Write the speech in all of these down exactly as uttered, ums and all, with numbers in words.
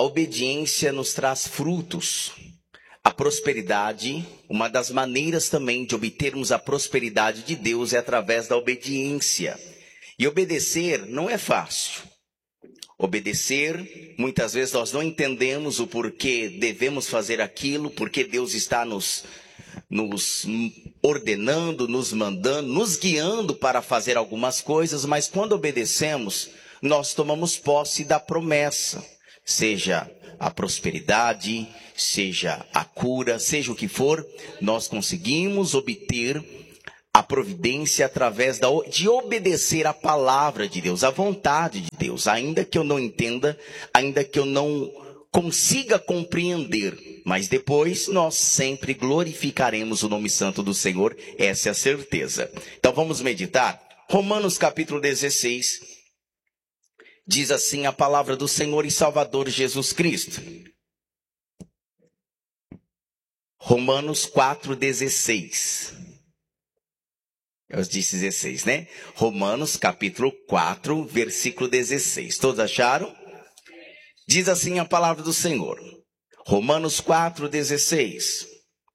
obediência nos traz frutos. A prosperidade, uma das maneiras também de obtermos a prosperidade de Deus é através da obediência. E obedecer não é fácil. Obedecer, muitas vezes nós não entendemos o porquê devemos fazer aquilo, porque Deus está nos, nos ordenando, nos mandando, nos guiando para fazer algumas coisas, mas quando obedecemos, nós tomamos posse da promessa, seja a prosperidade, seja a cura, seja o que for, nós conseguimos obter a providência através da, de obedecer a palavra de Deus, a vontade de Deus, ainda que eu não entenda, ainda que eu não consiga compreender, mas depois nós sempre glorificaremos o nome santo do Senhor, essa é a certeza. Então vamos meditar. Romanos capítulo dezesseis, diz assim a palavra do Senhor e Salvador Jesus Cristo. Romanos quatro, dezesseis. Eu disse dezesseis, né? Romanos capítulo quatro, versículo dezesseis. Todos acharam? Diz assim a palavra do Senhor. Romanos quatro, dezesseis.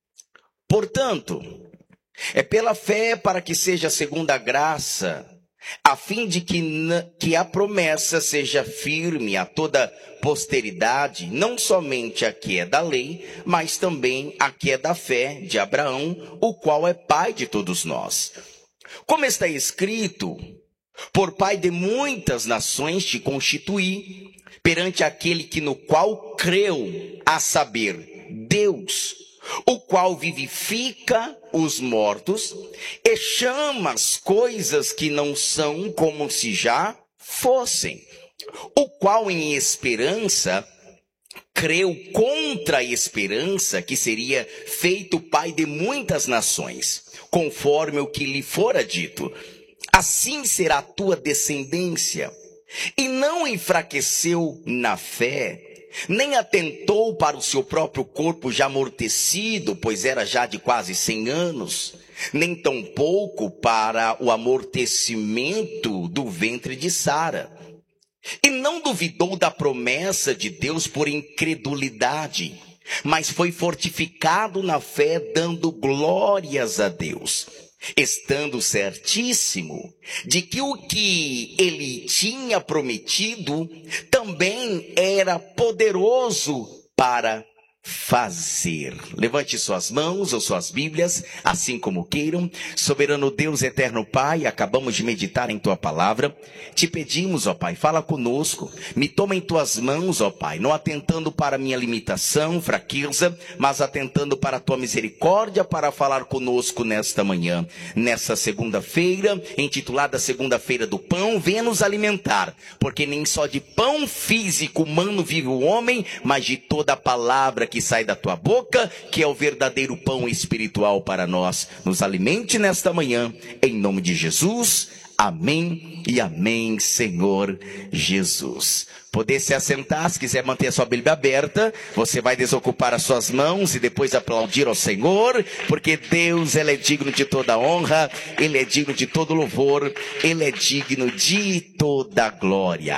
Portanto, é pela fé para que seja segundo a graça, a fim de que, que a promessa seja firme a toda posteridade, não somente a que é da lei, mas também a que é da fé de Abraão, o qual é pai de todos nós. Como está escrito, por pai de muitas nações te constituí, perante aquele que no qual creu, a saber, Deus, o qual vivifica os mortos e chama as coisas que não são como se já fossem, o qual em esperança creu contra a esperança que seria feito pai de muitas nações, conforme o que lhe fora dito. Assim será a tua descendência. E não enfraqueceu na fé, nem atentou para o seu próprio corpo já amortecido, pois era já de quase cem anos, nem tampouco para o amortecimento do ventre de Sara. E não duvidou da promessa de Deus por incredulidade, mas foi fortificado na fé, dando glórias a Deus, estando certíssimo de que o que ele tinha prometido também era poderoso para fazer. Levante suas mãos ou suas Bíblias, assim como queiram. Soberano Deus, eterno Pai, acabamos de meditar em Tua palavra. Te pedimos, ó Pai, fala conosco. Me toma em Tuas mãos, ó Pai, não atentando para minha limitação, fraqueza, mas atentando para a Tua misericórdia para falar conosco nesta manhã. Nessa segunda-feira, intitulada Segunda-feira do Pão, venha nos alimentar, porque nem só de pão físico humano vive o homem, mas de toda a palavra que sai da tua boca, que é o verdadeiro pão espiritual para nós. Nos alimente nesta manhã, em nome de Jesus. Amém e amém, Senhor Jesus. Poder se assentar, se quiser manter a sua Bíblia aberta, você vai desocupar as suas mãos e depois aplaudir ao Senhor, porque Deus, Ele é digno de toda honra, Ele é digno de todo louvor, Ele é digno de toda glória.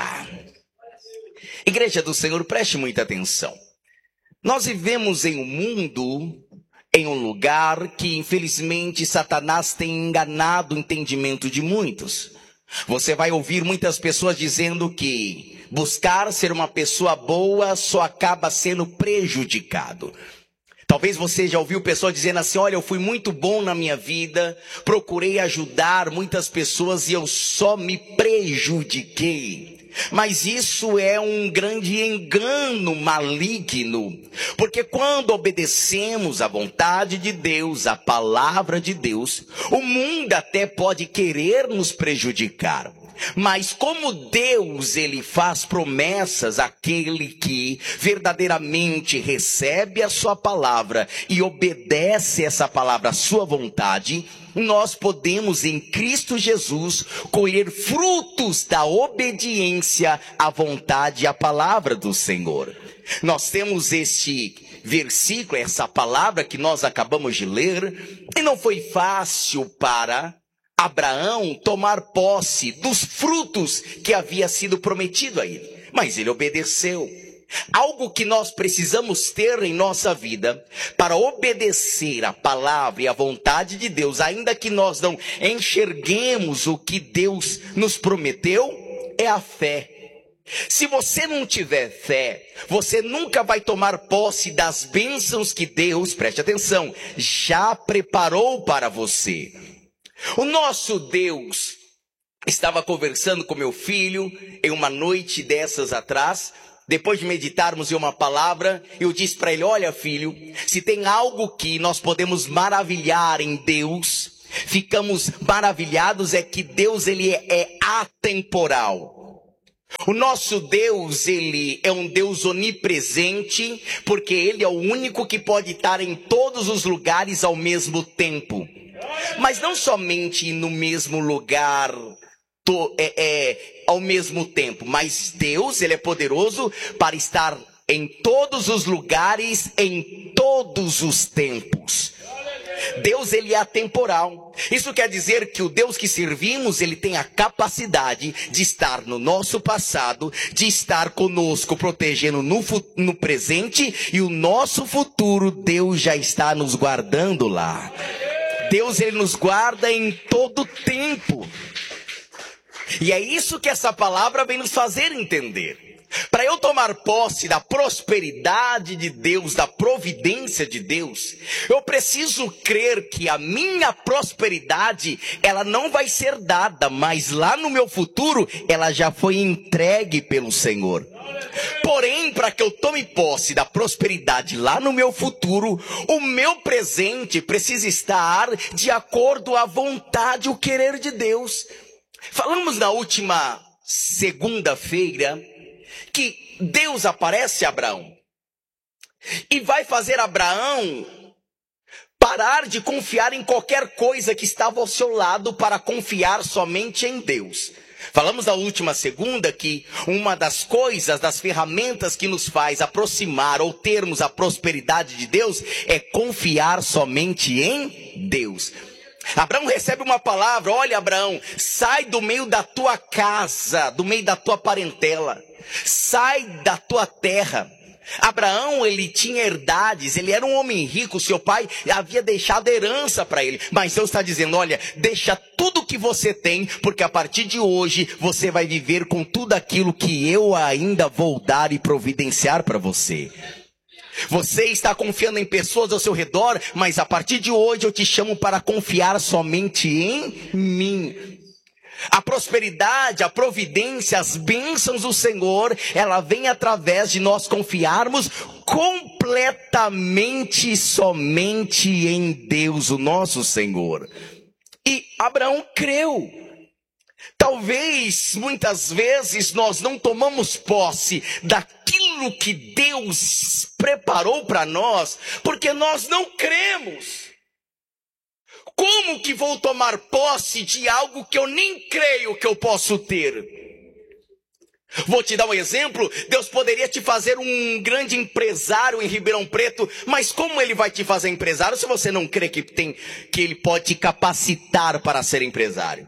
Igreja do Senhor, preste muita atenção. Nós vivemos em um mundo, em um lugar que infelizmente Satanás tem enganado o entendimento de muitos. Você vai ouvir muitas pessoas dizendo que buscar ser uma pessoa boa só acaba sendo prejudicado. Talvez você já ouviu pessoas dizendo assim, olha, eu fui muito bom na minha vida, procurei ajudar muitas pessoas e eu só me prejudiquei. Mas isso é um grande engano maligno, porque quando obedecemos à vontade de Deus, à palavra de Deus, o mundo até pode querer nos prejudicar. Mas como Deus, Ele faz promessas àquele que verdadeiramente recebe a sua palavra e obedece essa palavra à sua vontade, nós podemos em Cristo Jesus colher frutos da obediência à vontade e à palavra do Senhor. Nós temos este versículo, essa palavra que nós acabamos de ler, e não foi fácil para Abraão tomar posse dos frutos que havia sido prometido a ele, mas ele obedeceu. algo que nós precisamos ter em nossa vida para obedecer a palavra e a vontade de Deus, ainda que nós não enxerguemos o que Deus nos prometeu, é a fé. Se você não tiver fé, você nunca vai tomar posse das bênçãos que Deus, preste atenção, já preparou para você. O nosso Deus, estava conversando com meu filho em uma noite dessas atrás. Depois de meditarmos em uma palavra, eu disse para ele: olha, filho, se tem algo que nós podemos maravilhar em Deus, ficamos maravilhados, é que Deus ele é, é atemporal. O nosso Deus, ele é um Deus onipresente, porque ele é o único que pode estar em todos os lugares ao mesmo tempo. Mas não somente no mesmo lugar, to, é, é, ao mesmo tempo, mas Deus, ele é poderoso para estar em todos os lugares, em todos os tempos. Deus, ele é atemporal. Isso quer dizer que o Deus que servimos, ele tem a capacidade de estar no nosso passado, de estar conosco, protegendo no, no presente, e o nosso futuro, Deus já está nos guardando lá. Deus, ele nos guarda em todo tempo. E é isso que essa palavra vem nos fazer entender. Para eu tomar posse da prosperidade de Deus, da providência de Deus, eu preciso crer que a minha prosperidade, ela não vai ser dada, mas lá no meu futuro, ela já foi entregue pelo Senhor. Porém, para que eu tome posse da prosperidade lá no meu futuro, o meu presente precisa estar de acordo à vontade, o querer de Deus. Falamos na última segunda-feira que Deus aparece a Abraão e vai fazer Abraão parar de confiar em qualquer coisa que estava ao seu lado para confiar somente em Deus. Falamos na última segunda que uma das coisas, das ferramentas que nos faz aproximar ou termos a prosperidade de Deus é confiar somente em Deus. Abraão recebe uma palavra: olha, Abraão, sai do meio da tua casa, do meio da tua parentela, sai da tua terra. Abraão, ele tinha herdades, ele era um homem rico, seu pai havia deixado herança para ele, mas Deus está dizendo: olha, deixa tudo que você tem, porque a partir de hoje você vai viver com tudo aquilo que eu ainda vou dar e providenciar para você. Você está confiando em pessoas ao seu redor, mas a partir de hoje eu te chamo para confiar somente em mim. A prosperidade, a providência, as bênçãos do Senhor, ela vem através de nós confiarmos completamente somente em Deus, o nosso Senhor. E Abraão creu. Talvez, muitas vezes, nós não tomamos posse daquilo que Deus preparou para nós, porque nós não cremos. Como que vou tomar posse de algo que eu nem creio que eu posso ter? Vou te dar um exemplo. Deus poderia te fazer um grande empresário em Ribeirão Preto, mas como ele vai te fazer empresário se você não crê que, tem, que ele pode te capacitar para ser empresário?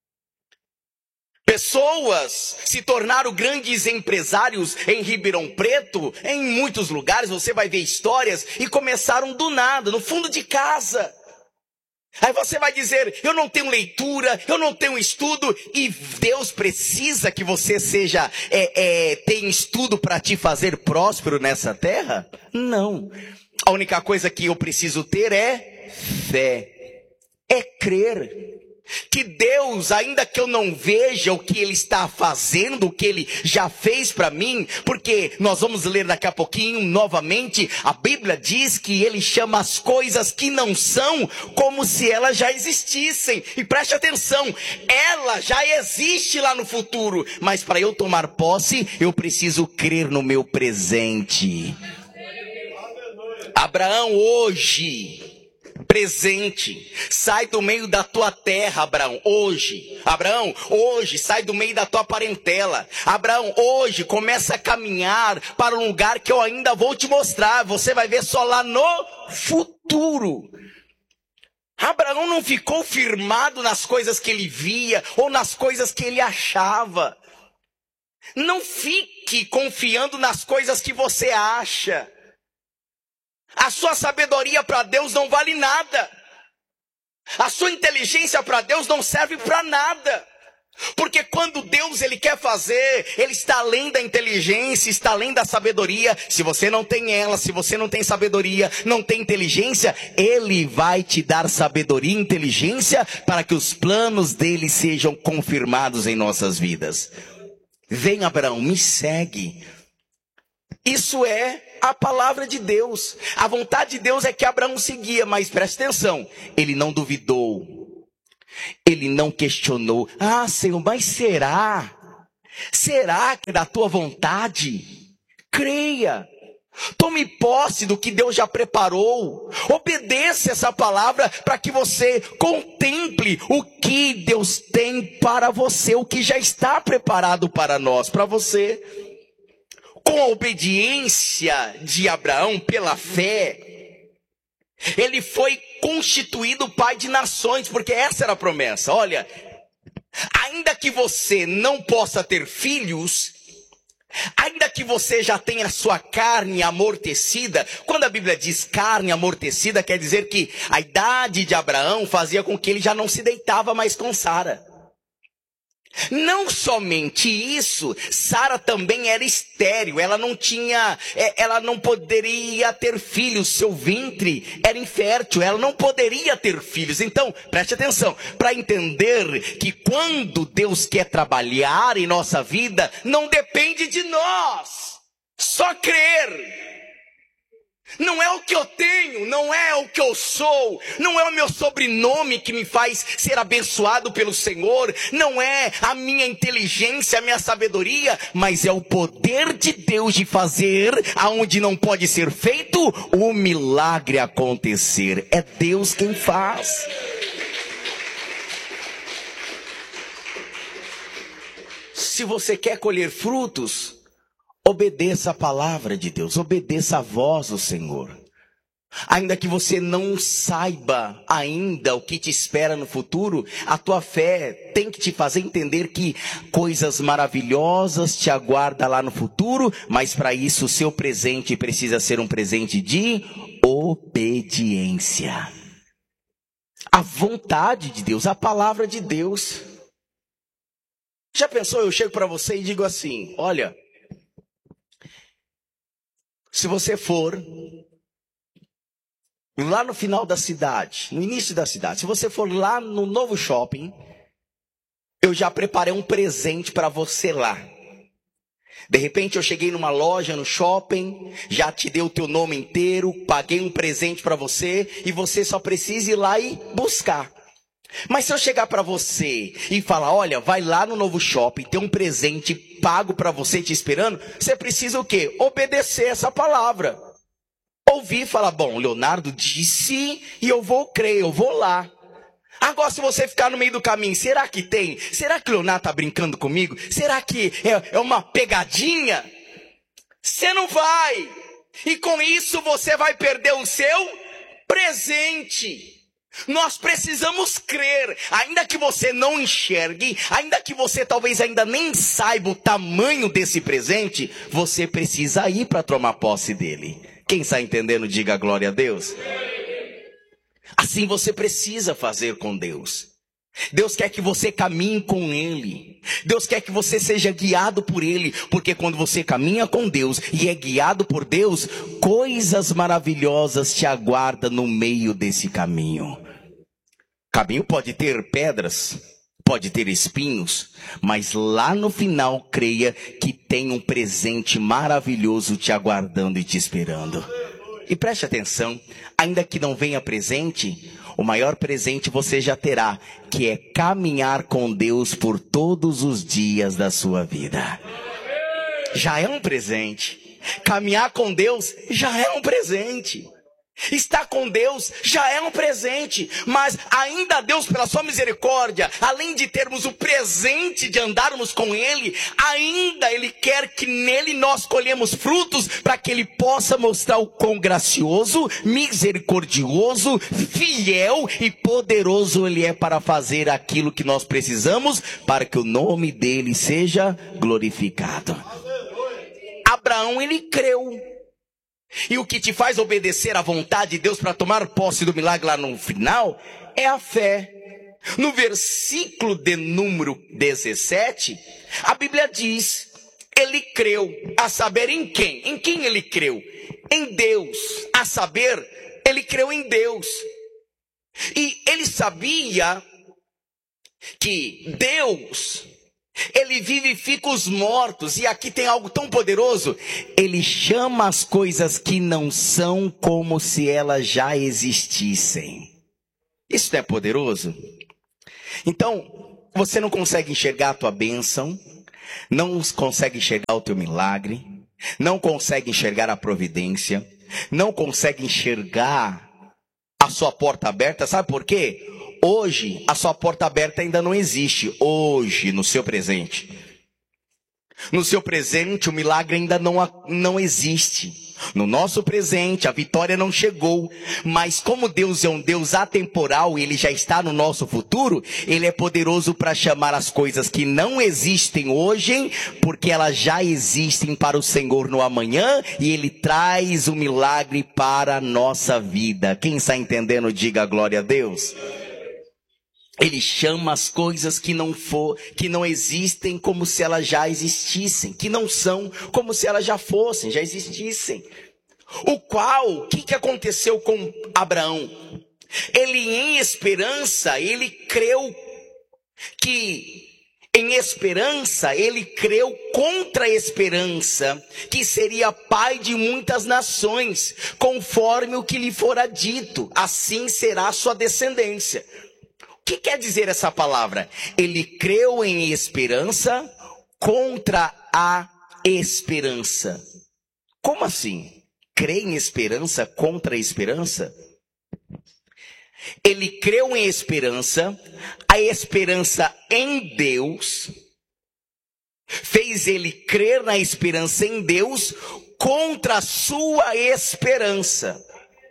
Pessoas se tornaram grandes empresários em Ribeirão Preto, em muitos lugares, você vai ver histórias, e começaram do nada, no fundo de casa. Aí você vai dizer: eu não tenho leitura, eu não tenho estudo, e Deus precisa que você seja, é, é, tenha estudo para te fazer próspero nessa terra? Não. A única coisa que eu preciso ter é fé, é crer. Que Deus, ainda que eu não veja o que Ele está fazendo, o que Ele já fez para mim, porque nós vamos ler daqui a pouquinho novamente, a Bíblia diz que Ele chama as coisas que não são, como se elas já existissem. E preste atenção, ela já existe lá no futuro, mas para eu tomar posse, eu preciso crer no meu presente. Abraão hoje... presente, sai do meio da tua terra, Abraão, hoje. Abraão, hoje, sai do meio da tua parentela. Abraão, hoje, começa a caminhar para um lugar que eu ainda vou te mostrar. Você vai ver só lá no futuro. Abraão não ficou firmado nas coisas que ele via ou nas coisas que ele achava. Não fique confiando nas coisas que você acha. A sua sabedoria para Deus não vale nada. A sua inteligência para Deus não serve para nada. Porque quando Deus ele quer fazer, ele está além da inteligência, está além da sabedoria. Se você não tem ela, se você não tem sabedoria, não tem inteligência, ele vai te dar sabedoria e inteligência para que os planos dele sejam confirmados em nossas vidas. Vem, Abraão, me segue. Isso é a palavra de Deus. A vontade de Deus é que Abraão seguia, mas preste atenção, ele não duvidou. Ele não questionou. Ah, Senhor, mas será? Será que é da tua vontade? Creia. Tome posse do que Deus já preparou. Obedeça essa palavra para que você contemple o que Deus tem para você, o que já está preparado para nós, para você. Com a obediência de Abraão pela fé, ele foi constituído pai de nações, porque essa era a promessa. Olha, ainda que você não possa ter filhos, ainda que você já tenha a sua carne amortecida, quando a Bíblia diz carne amortecida, quer dizer que a idade de Abraão fazia com que ele já não se deitava mais com Sara. Não somente isso, Sara também era estéril, ela não tinha, ela não poderia ter filhos, seu ventre era infértil, ela não poderia ter filhos. Então, preste atenção, para entender que quando Deus quer trabalhar em nossa vida, não depende de nós, só crer. Não é o que eu tenho, não é o que eu sou, não é o meu sobrenome que me faz ser abençoado pelo Senhor, não é a minha inteligência, a minha sabedoria, mas é o poder de Deus de fazer aonde não pode ser feito o milagre acontecer. É Deus quem faz. Se você quer colher frutos, obedeça a palavra de Deus, obedeça a voz do Senhor. Ainda que você não saiba ainda o que te espera no futuro, a tua fé tem que te fazer entender que coisas maravilhosas te aguardam lá no futuro, mas para isso o seu presente precisa ser um presente de obediência. A vontade de Deus, a palavra de Deus. Já pensou, eu chego para você e digo assim, olha, se você for lá no final da cidade, no início da cidade, se você for lá no novo shopping, eu já preparei um presente para você lá. De repente eu cheguei numa loja no shopping, já te dei o teu nome inteiro, paguei um presente para você e você só precisa ir lá e buscar. Mas se eu chegar para você e falar, olha, vai lá no novo shopping, tem um presente pago para você te esperando, você precisa o quê? Obedecer essa palavra. Ouvir e falar, bom, Leonardo disse e eu vou crer, eu vou lá. Agora se você ficar no meio do caminho, será que tem? Será que o Leonardo está brincando comigo? Será que é, é uma pegadinha? Você não vai. E com isso você vai perder o seu presente. Nós precisamos crer, ainda que você não enxergue, ainda que você talvez ainda nem saiba o tamanho desse presente, você precisa ir para tomar posse dele. Quem está entendendo, diga glória a Deus. Assim você precisa fazer com Deus. Deus quer que você caminhe com Ele. Deus quer que você seja guiado por Ele. Porque quando você caminha com Deus e é guiado por Deus, coisas maravilhosas te aguardam no meio desse caminho. O caminho pode ter pedras, pode ter espinhos, mas lá no final creia que tem um presente maravilhoso te aguardando e te esperando. E preste atenção, ainda que não venha presente, o maior presente você já terá, que é caminhar com Deus por todos os dias da sua vida. Já é um presente. Caminhar com Deus já é um presente. Estar com Deus já é um presente, mas ainda Deus, pela sua misericórdia, além de termos o presente de andarmos com Ele, ainda Ele quer que nele nós colhemos frutos, para que Ele possa mostrar o quão gracioso, misericordioso, fiel e poderoso Ele é para fazer aquilo que nós precisamos, para que o nome dEle seja glorificado. Abraão, ele creu. E o que te faz obedecer à vontade de Deus para tomar posse do milagre lá no final é a fé. No versículo de número dezessete, a Bíblia diz: ele creu, a saber em quem? Em quem ele creu? Em Deus. A saber, ele creu em Deus. E ele sabia que Deus, Ele vivifica os mortos. E aqui tem algo tão poderoso: Ele chama as coisas que não são como se elas já existissem. Isso não é poderoso? Então, você não consegue enxergar a tua bênção, não consegue enxergar o teu milagre, não consegue enxergar a providência, não consegue enxergar a sua porta aberta. Sabe por quê? Hoje, a sua porta aberta ainda não existe. Hoje, no seu presente. No seu presente, o milagre ainda não, não existe. No nosso presente, a vitória não chegou. Mas como Deus é um Deus atemporal e Ele já está no nosso futuro, Ele é poderoso para chamar as coisas que não existem hoje, porque elas já existem para o Senhor no amanhã, e Ele traz o milagre para a nossa vida. Quem está entendendo, diga glória a Deus. Ele chama as coisas que não for, que não existem como se elas já existissem, que não são como se elas já fossem, já existissem. O qual, o que, que aconteceu com Abraão? Ele, em esperança, ele creu que, em esperança, ele creu contra a esperança, que seria pai de muitas nações, conforme o que lhe fora dito, assim será sua descendência. O que quer dizer essa palavra? Ele creu em esperança contra a esperança. Como assim? Crê em esperança contra a esperança? Ele creu em esperança, a esperança em Deus, fez ele crer na esperança em Deus contra a sua esperança.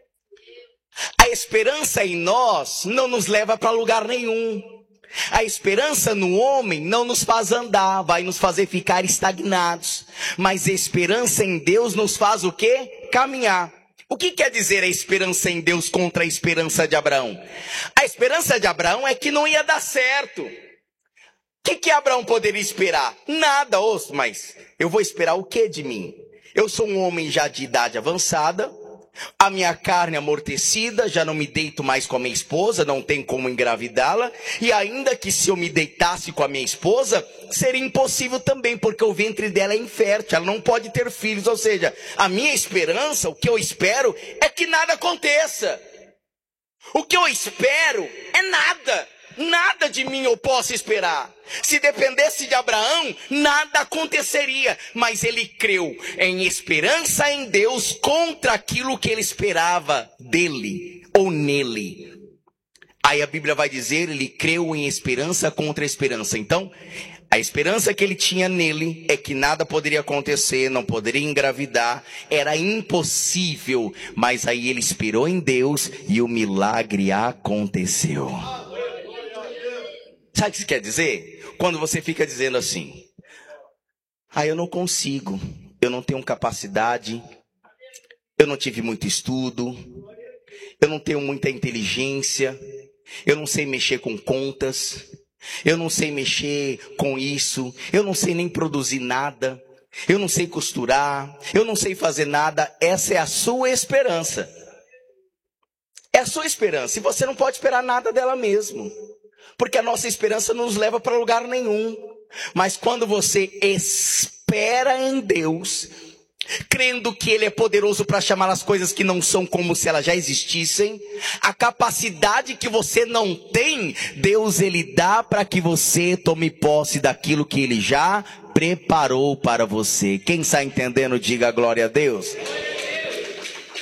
A esperança em nós não nos leva para lugar nenhum. A esperança no homem não nos faz andar, vai nos fazer ficar estagnados. Mas a esperança em Deus nos faz o quê? Caminhar. O que quer dizer a esperança em Deus contra a esperança de Abraão? A esperança de Abraão é que não ia dar certo. O que que Abraão poderia esperar? Nada, ouço, mas eu vou esperar o que de mim? Eu sou um homem já de idade avançada. A minha carne amortecida, já não me deito mais com a minha esposa, não tem como engravidá-la. E ainda que se eu me deitasse com a minha esposa, seria impossível também, porque o ventre dela é infértil, ela não pode ter filhos. Ou seja, a minha esperança, o que eu espero, é que nada aconteça. O que eu espero é nada. Nada de mim eu posso esperar. Se dependesse de Abraão, nada aconteceria. Mas ele creu em esperança em Deus contra aquilo que ele esperava dele ou nele. Aí a Bíblia vai dizer, ele creu em esperança contra a esperança. Então, a esperança que ele tinha nele é que nada poderia acontecer, não poderia engravidar, era impossível. Mas aí ele esperou em Deus e o milagre aconteceu. Sabe o que isso quer dizer? Quando você fica dizendo assim: ah, eu não consigo, eu não tenho capacidade, eu não tive muito estudo, eu não tenho muita inteligência, eu não sei mexer com contas, eu não sei mexer com isso, eu não sei nem produzir nada, eu não sei costurar, eu não sei fazer nada. Essa é a sua esperança. É a sua esperança, e você não pode esperar nada dela mesmo. Porque a nossa esperança não nos leva para lugar nenhum. Mas quando você espera em Deus, crendo que Ele é poderoso para chamar as coisas que não são como se elas já existissem, a capacidade que você não tem, Deus Ele dá para que você tome posse daquilo que Ele já preparou para você. Quem está entendendo, diga glória a Deus.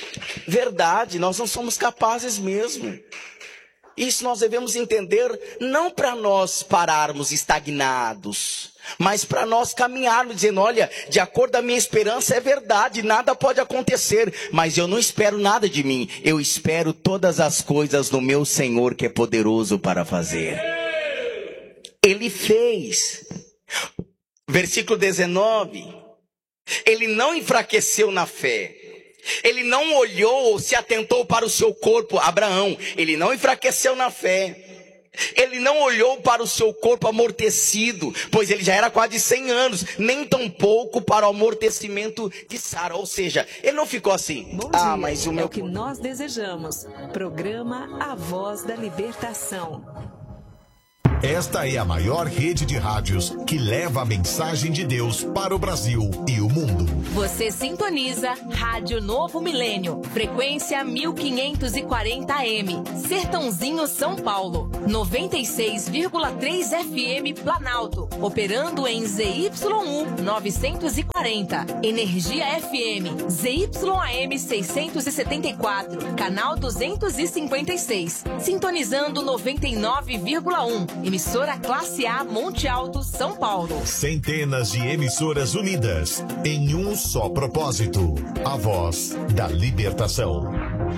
Verdade, nós não somos capazes mesmo. Isso nós devemos entender, não para nós pararmos estagnados, mas para nós caminharmos, dizendo, olha, de acordo com a minha esperança é verdade, nada pode acontecer, mas eu não espero nada de mim, eu espero todas as coisas do meu Senhor que é poderoso para fazer. Ele fez. Versículo dezenove, ele não enfraqueceu na fé. Ele não olhou ou se atentou para o seu corpo, Abraão. Ele não enfraqueceu na fé. Ele não olhou para o seu corpo amortecido, pois ele já era quase cem anos. Nem tampouco para o amortecimento de Sara. Ou seja, ele não ficou assim. Bom ah, dia, mas o meu... é o que nós desejamos. Programa A Voz da Libertação. Esta é a maior rede de rádios que leva a mensagem de Deus para o Brasil e o mundo. Você sintoniza Rádio Novo Milênio, frequência mil quinhentos e quarenta A M, Sertãozinho, São Paulo, noventa e seis vírgula três F M Planalto, operando em Z Y um novecentos e quarenta, Energia F M, Z Y A M seiscentos e setenta e quatro, canal duzentos e cinquenta e seis, sintonizando noventa e nove vírgula um, emissora Classe A Monte Alto, São Paulo. Centenas de emissoras unidas em um só propósito: a voz da libertação.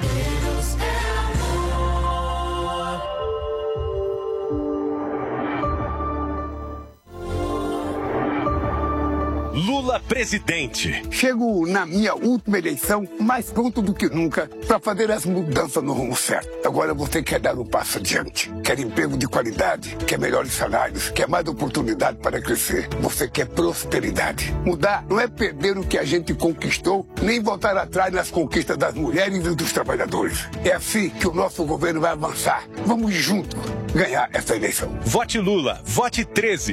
Lula presidente. Chego na minha última eleição mais pronto do que nunca para fazer as mudanças no rumo certo. Agora você quer dar um passo adiante, quer emprego de qualidade, quer melhores salários, quer mais oportunidade para crescer. Você quer prosperidade. Mudar não é perder o que a gente conquistou, nem voltar atrás nas conquistas das mulheres e dos trabalhadores. É assim que o nosso governo vai avançar. Vamos juntos ganhar essa eleição. Vote Lula, vote treze.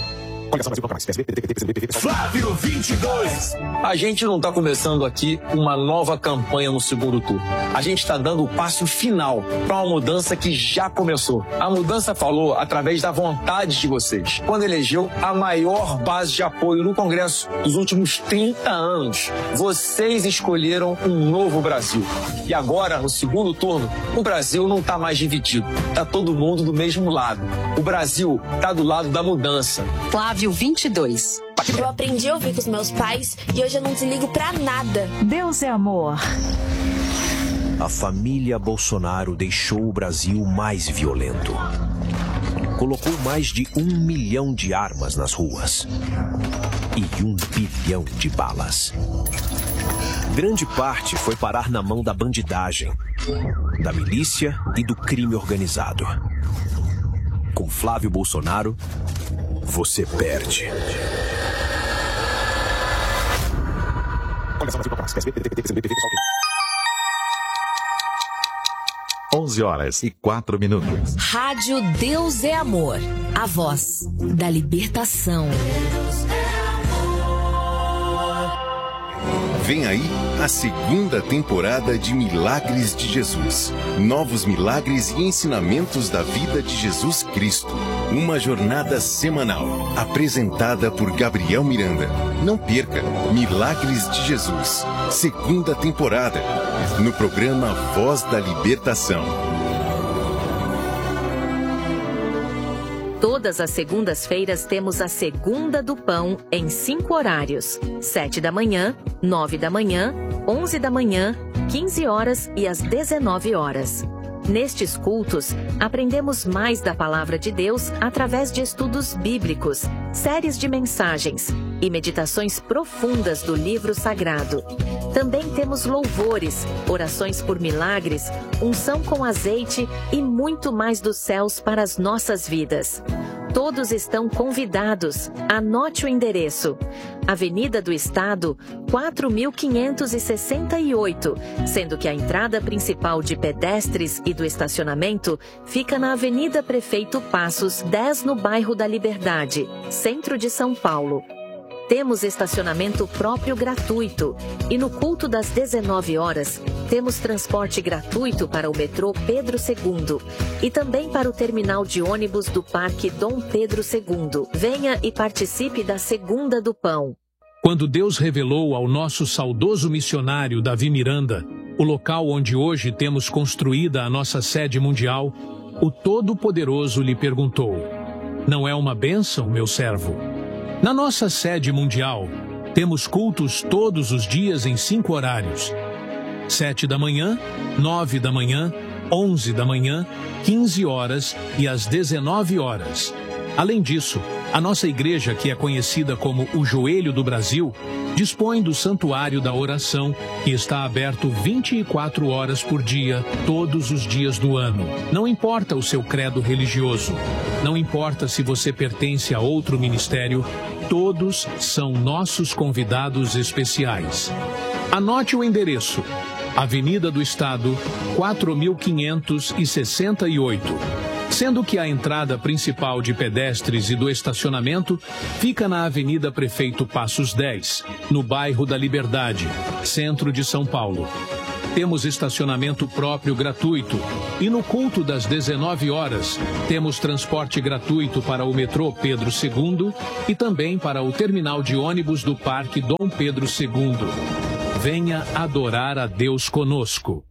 Flávio vinte e dois. A gente não está começando aqui uma nova campanha no segundo turno. A gente está dando o passo final para uma mudança que já começou. A mudança falou através da vontade de vocês, quando elegeu a maior base de apoio no Congresso dos últimos trinta anos. Vocês escolheram um novo Brasil. E agora, no segundo turno, o Brasil não está mais dividido. Está todo mundo do mesmo lado. O Brasil está do lado da mudança. Flávio vinte e dois. Eu aprendi a ouvir com os meus pais e hoje eu não desligo pra nada. Deus é amor. A família Bolsonaro deixou o Brasil mais violento. Colocou mais de um milhão de armas nas ruas. E um bilhão de balas. Grande parte foi parar na mão da bandidagem, da milícia e do crime organizado. Com Flávio Bolsonaro, você perde. onze horas e quatro minutos. Rádio Deus é Amor, a voz da libertação. Vem aí a segunda temporada de Milagres de Jesus. Novos milagres e ensinamentos da vida de Jesus Cristo. Uma jornada semanal, apresentada por Gabriel Miranda. Não perca Milagres de Jesus, segunda temporada, no programa Voz da Libertação. Todas as segundas-feiras temos a Segunda do Pão em cinco horários. sete da manhã, nove da manhã, onze da manhã, quinze horas e às dezenove horas. Nestes cultos, aprendemos mais da Palavra de Deus através de estudos bíblicos, séries de mensagens e meditações profundas do livro sagrado. Também temos louvores, orações por milagres, unção com azeite e muito mais dos céus para as nossas vidas. Todos estão convidados. Anote o endereço. Avenida do Estado, quatro mil quinhentos e sessenta e oito, sendo que a entrada principal de pedestres e do estacionamento fica na Avenida Prefeito Passos, dez, no bairro da Liberdade, centro de São Paulo. Temos estacionamento próprio gratuito e no culto das dezenove horas temos transporte gratuito para o metrô Pedro segundo e também para o terminal de ônibus do Parque Dom Pedro segundo. Venha e participe da Segunda do Pão. Quando Deus revelou ao nosso saudoso missionário Davi Miranda o local onde hoje temos construída a nossa sede mundial, o Todo-Poderoso lhe perguntou: não é uma bênção, meu servo? Na nossa sede mundial, temos cultos todos os dias em cinco horários: sete da manhã, nove da manhã, onze da manhã, quinze horas e às dezenove horas. Além disso, a nossa igreja, que é conhecida como o Joelho do Brasil, dispõe do Santuário da Oração, que está aberto vinte e quatro horas por dia, todos os dias do ano. Não importa o seu credo religioso, não importa se você pertence a outro ministério, todos são nossos convidados especiais. Anote o endereço: Avenida do Estado, quatro mil quinhentos e sessenta e oito. Sendo que a entrada principal de pedestres e do estacionamento fica na Avenida Prefeito Passos dez, no bairro da Liberdade, centro de São Paulo. Temos estacionamento próprio gratuito e no culto das dezenove horas temos transporte gratuito para o metrô Pedro segundo e também para o terminal de ônibus do Parque Dom Pedro segundo. Venha adorar a Deus conosco.